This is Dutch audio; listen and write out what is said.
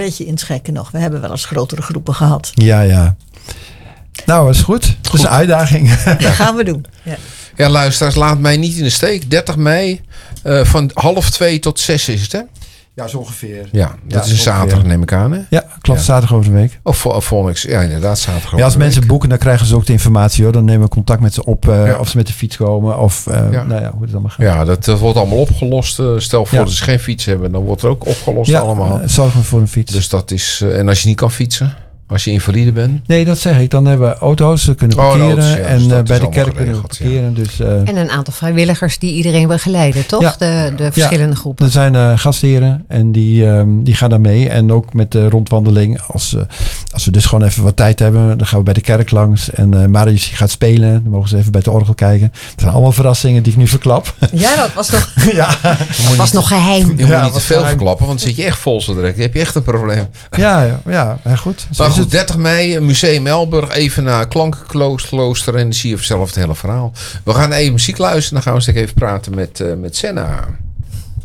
beetje inschekken nog. We hebben wel eens grotere groepen gehad. Ja. Nou, dat is goed. Dat is een uitdaging. Dat gaan we doen. Ja. Ja, luisteraars, laat mij niet in de steek. 30 mei van 1:30 tot 6 is het, hè? Ja, zo ongeveer. Ja, dat is een zaterdag, neem ik aan, hè? Ja, klopt. Ja. Zaterdag over de week. Of volgende, ja, inderdaad, zaterdag. Ja, als over de mensen week. boeken, dan krijgen ze ook de informatie, hoor. Dan nemen we contact met ze op. Of ze met de fiets komen. Of hoe het allemaal gaat. Ja, dat wordt allemaal opgelost. Stel voor dat ze geen fiets hebben, dan wordt er ook opgelost allemaal. Zorgen voor een fiets. Dus dat is... en als je niet kan fietsen, als je invalide bent. Nee, dat zeg ik. Dan hebben we auto's. Ze kunnen parkeren. auto's, ja, dus en dat bij is de allemaal kerk kunnen we geregeld, parkeren. Dus, En een aantal vrijwilligers die iedereen begeleiden, toch? Ja. De verschillende groepen. er zijn gastheren en die gaan daar mee. En ook met de rondwandeling. Als we dus gewoon even wat tijd hebben, dan gaan we bij de kerk langs. En Marius gaat spelen. Dan mogen ze even bij het orgel kijken. Het zijn allemaal verrassingen die ik nu verklap. Ja, dat was nog, Ja, was nog geheim. Je moet Ja, niet te wat veel geheim. verklappen, want dan zit je echt vol zo direct. Dan heb je echt een probleem. ja, goed. Zo Maar is goed, het. 30 mei, Museum Elburg, even naar Klankenklooster en dan zie je vanzelf het hele verhaal. We gaan even muziek luisteren, dan gaan we eens even praten met Senna.